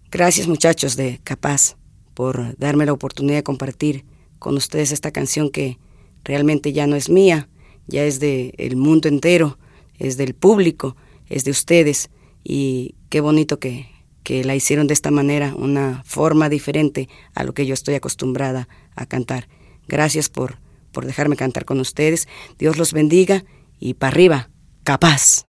Gracias, muchachos de Capaz, por darme la oportunidad de compartir con ustedes esta canción que realmente ya no es mía, ya es del mundo entero, es del público, es de ustedes. Y qué bonito que la hicieron de esta manera, una forma diferente a lo que yo estoy acostumbrada a cantar. Gracias por dejarme cantar con ustedes. Dios los bendiga y para arriba, Capaz.